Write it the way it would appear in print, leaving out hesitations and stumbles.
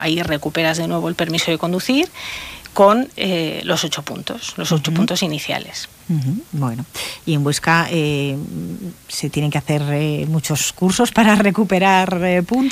ahí recuperas de nuevo el permiso de conducir con los 8 puntos, los 8 puntos iniciales. Bueno, y en Huesca se tienen que hacer muchos cursos para recuperar puntos.